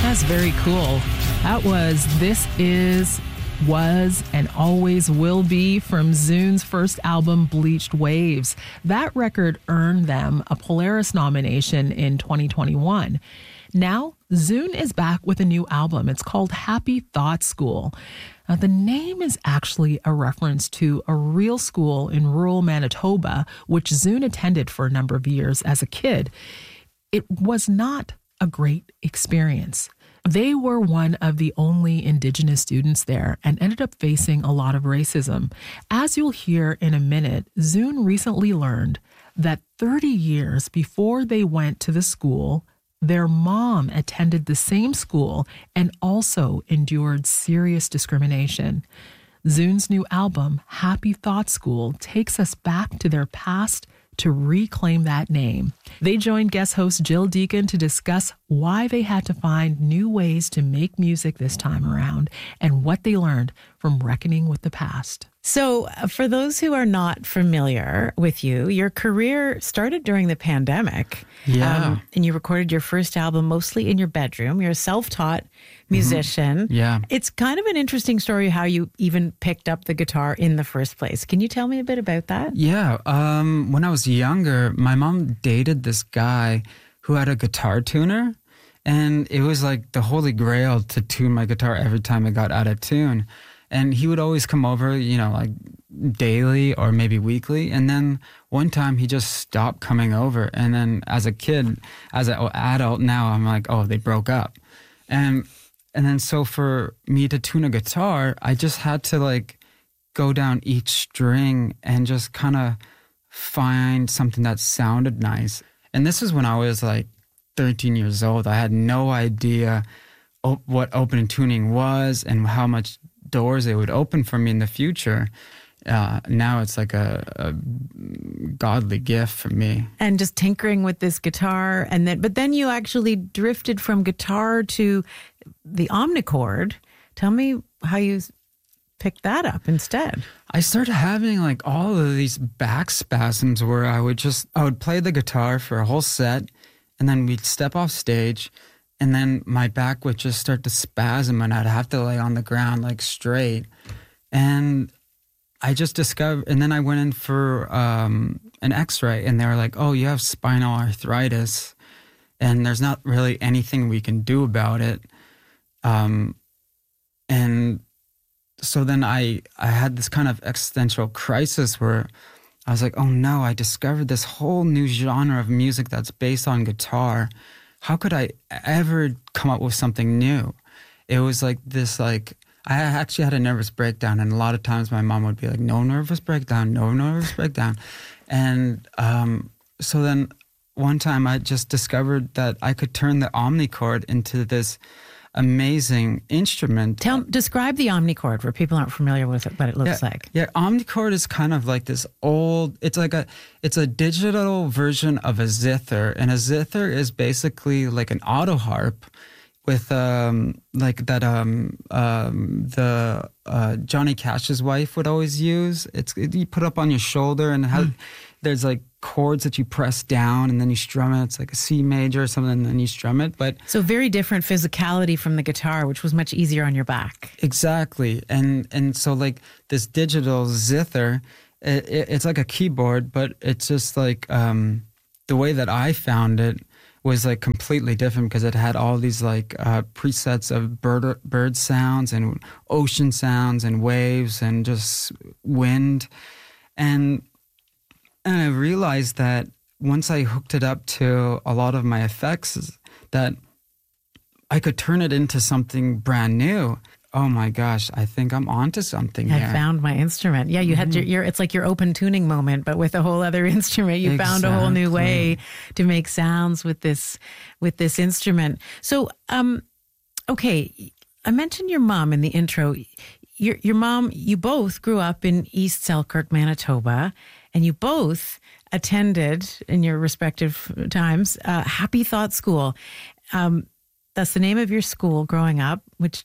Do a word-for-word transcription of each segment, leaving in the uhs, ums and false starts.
That's very cool. That was This Is, Was, and Always Will Be from Zune's first album, Bleached Waves. That record earned them a Polaris nomination in twenty twenty-one. Now, Zune is back with a new album. It's called Happy Thought School. Now, the name is actually a reference to a real school in rural Manitoba, which Zune attended for a number of years as a kid. It was not a great experience. They were one of the only Indigenous students there and ended up facing a lot of racism. As you'll hear in a minute, Zune recently learned that thirty years before they went to the school, their mom attended the same school and also endured serious discrimination. Zune's new album, Happy Thought School, takes us back to their past to reclaim that name. They joined guest host Jill Deacon to discuss why they had to find new ways to make music this time around and what they learned from reckoning with the past. So uh, for those who are not familiar with you, your career started during the pandemic. Yeah. Um, and you recorded your first album mostly in your bedroom. You're a self-taught musician. Mm-hmm. Yeah. It's kind of an interesting story how you even picked up the guitar in the first place. Can you tell me a bit about that? Yeah. Um, when I was younger, my mom dated this guy who had a guitar tuner. And it was like the holy grail to tune my guitar every time it got out of tune. And he would always come over, you know, like daily or maybe weekly. And then one time he just stopped coming over. And then as a kid, as an adult now, I'm like, oh, they broke up. And and then so for me to tune a guitar, I just had to like go down each string and just kind of find something that sounded nice. And this is when I was like thirteen years old. I had no idea op- what open tuning was and how much doors it would open for me in the future. Uh, now it's like a, a godly gift for me. And just tinkering with this guitar, and then but then you actually drifted from guitar to the Omnichord. Tell me how you picked that up instead. I started having like all of these back spasms where I would just I would play the guitar for a whole set, and then we'd step off stage. And then my back would just start to spasm and I'd have to lay on the ground like straight. And I just discovered, and then I went in for um, an x-ray and they were like, oh, you have spinal arthritis and there's not really anything we can do about it. Um, and so then I, I had this kind of existential crisis where I was like, oh no, I discovered this whole new genre of music that's based on guitar. How could I ever come up with something new? It was like this, like, I actually had a nervous breakdown. And a lot of times my mom would be like, no nervous breakdown, no nervous breakdown. And um, so then one time I just discovered that I could turn the Omnichord into this amazing instrument. Tell, describe the Omnichord for people who aren't familiar with it, what it looks yeah, like. Yeah, Omnichord is kind of like this old, it's like a, it's a digital version of a zither. And a zither is basically like an auto harp with um like that um um the uh, Johnny Cash's wife would always use. It's it, you put it up on your shoulder and it has, mm. there's like chords that you press down and then you strum it. It's like a C major or something and then you strum it. But so very different physicality from the guitar, which was much easier on your back. Exactly. And and so like this digital zither, it, it, it's like a keyboard, but it's just like um the way that I found it was like completely different because it had all these like uh, presets of bird bird sounds and ocean sounds and waves and just wind. And and I realized that once I hooked it up to a lot of my effects, that I could turn it into something brand new. Oh my gosh, I think I'm onto something I here. found my instrument. Yeah, you mm-hmm. had your, your, it's like your open tuning moment, but with a whole other instrument. You exactly. found a whole new way to make sounds with this, with this instrument. So, um, okay, I mentioned your mom in the intro. Your, your mom, you both grew up in East Selkirk, Manitoba, and you both attended in your respective times, uh, Happy Thought School. Um, that's the name of your school growing up, which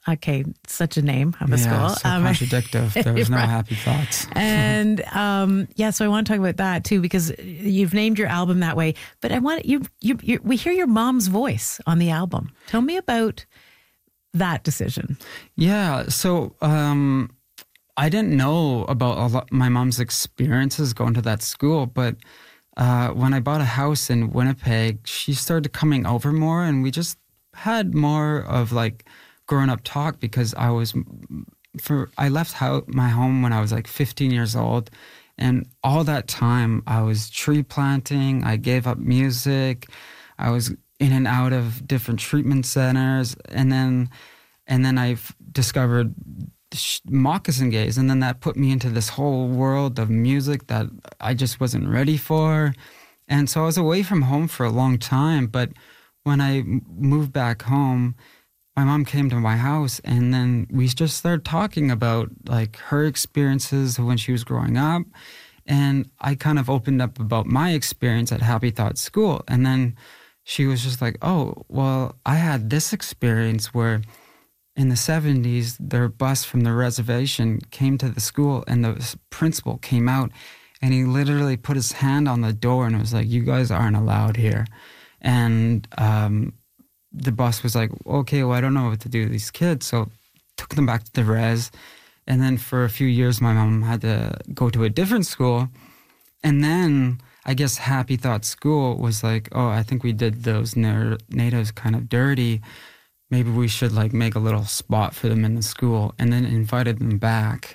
Okay, such a name of a yeah, school. so Um, contradictive. There was no right. happy thoughts. And um, yeah, so I want to talk about that too, because you've named your album that way. But I want you, you, you we hear your mom's voice on the album. Tell me about that decision. Yeah, so um, I didn't know about a lot, my mom's experiences going to that school, but uh, when I bought a house in Winnipeg, she started coming over more, and we just had more of like grown up talk, because I was for I left ho- my home when I was like fifteen years old, and all that time I was tree planting. I gave up music. I was in and out of different treatment centers, and then and then I discovered moccasin gaze, and then that put me into this whole world of music that I just wasn't ready for. And so I was away from home for a long time, but when I moved back home, my mom came to my house, and then we just started talking about like her experiences when she was growing up. And I kind of opened up about my experience at Happy Thought School. And then she was just like, oh, well, I had this experience where in the seventies, their bus from the reservation came to the school, and the principal came out, and he literally put his hand on the door and was like, you guys aren't allowed here. And um, the boss was like, okay, well, I don't know what to do with these kids. So took them back to the res. And then for a few years, my mom had to go to a different school. And then I guess Happy Thought School was like, oh, I think we did those na- natives kind of dirty. Maybe we should like make a little spot for them in the school, and then invited them back.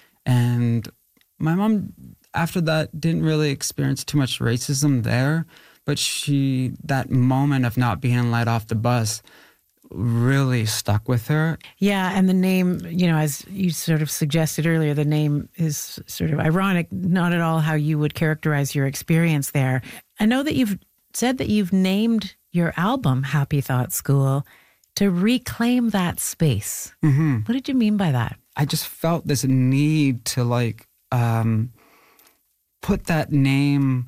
And my mom, after that, didn't really experience too much racism there. But she, that moment of not being let off the bus really stuck with her. Yeah, and the name, you know, as you sort of suggested earlier, the name is sort of ironic, not at all how you would characterize your experience there. I know that you've said that you've named your album Happy Thought School to reclaim that space. Mm-hmm. What did you mean by that? I just felt this need to like um, put that name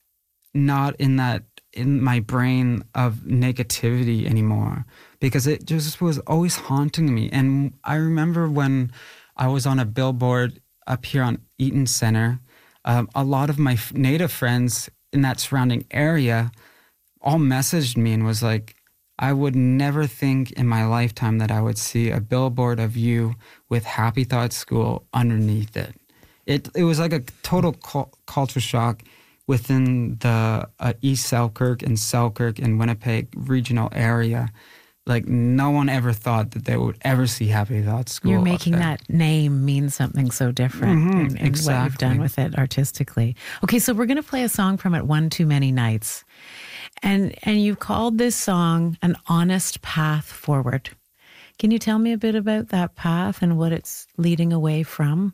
not in that in my brain of negativity anymore, because it just was always haunting me. And I remember when I was on a billboard up here on Eaton Center, um, a lot of my f- Native friends in that surrounding area all messaged me and was like, I would never think in my lifetime that I would see a billboard of you with Happy Thought School underneath it. It it was like a total cu- culture shock within the uh, East Selkirk and Selkirk and Winnipeg regional area. Like no one ever thought that they would ever see Happy Thought School. You're making that name mean something so different Mm-hmm, in, in exactly. what you've done with it artistically. Okay, so we're going to play a song from it, One Too Many Nights. And and you called this song An Honest Path Forward. Can you tell me a bit about that path and what it's leading away from?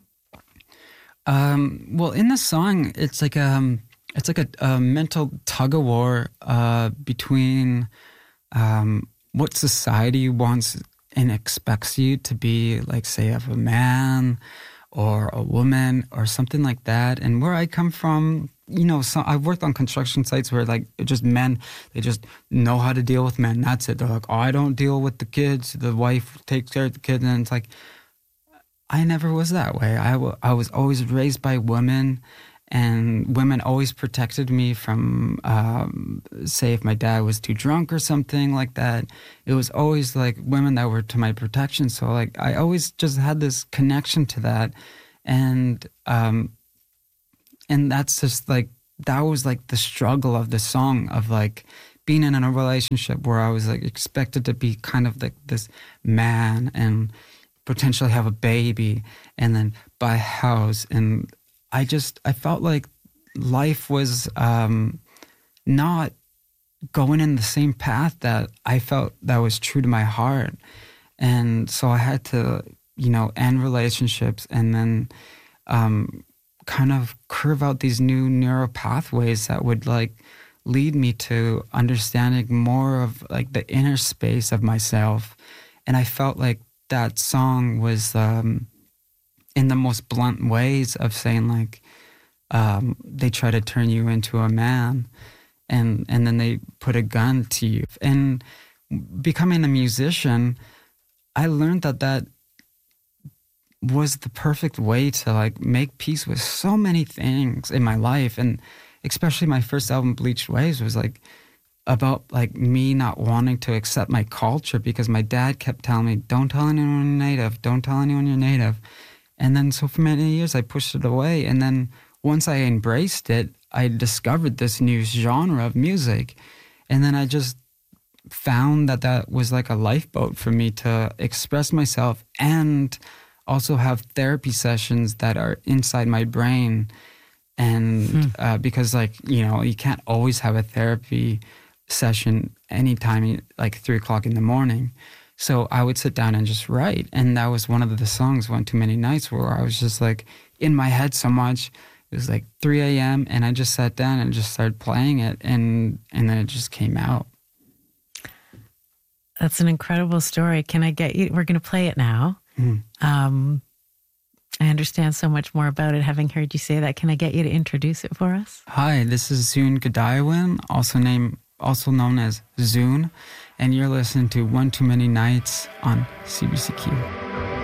Um, well, in the song, it's like um, it's like a, a mental tug of war uh, between um, what society wants and expects you to be, like, say, of a man or a woman or something like that. And where I come from, you know, so I've worked on construction sites where, like, it just men, they just know how to deal with men. That's it. They're like, oh, I don't deal with the kids. The wife takes care of the kids. And it's like, I never was that way. I, w- I was always raised by women, and women always protected me from, um, say, if my dad was too drunk or something like that. It was always like women that were to my protection. So, like, I always just had this connection to that. And, um, and that's just like, that was like the struggle of the song, of like being in a relationship where I was like expected to be kind of like this man and potentially have a baby and then buy a house. And I just, I felt like life was um, not going in the same path that I felt that was true to my heart. And so I had to, you know, end relationships and then um, kind of curve out these new neural pathways that would like lead me to understanding more of like the inner space of myself. And I felt like that song was um, in the most blunt ways of saying like, um, they try to turn you into a man and, and then they put a gun to you. And becoming a musician, I learned that that was the perfect way to like make peace with so many things in my life. And especially my first album, Bleached Waves, was like about like me not wanting to accept my culture because my dad kept telling me, don't tell anyone you're native, don't tell anyone you're native. And then so for many years I pushed it away. And then once I embraced it, I discovered this new genre of music. And then I just found that that was like a lifeboat for me to express myself and also have therapy sessions that are inside my brain. And hmm. uh, because like, you know, you can't always have a therapy session anytime, like three o'clock in the morning. So I would sit down and just write. And that was one of the songs, One Too Many Nights, where I was just like in my head so much. It was like three a.m. and I just sat down and just started playing it. And, and then it just came out. That's an incredible story. Can I get you? We're going to play it now. Mm. Um, I understand so much more about it having heard you say that. Can I get you to introduce it for us? Hi, this is Zune Gudaiwan, also named, also known as Zune, and you're listening to One Too Many Nights on C B C Q.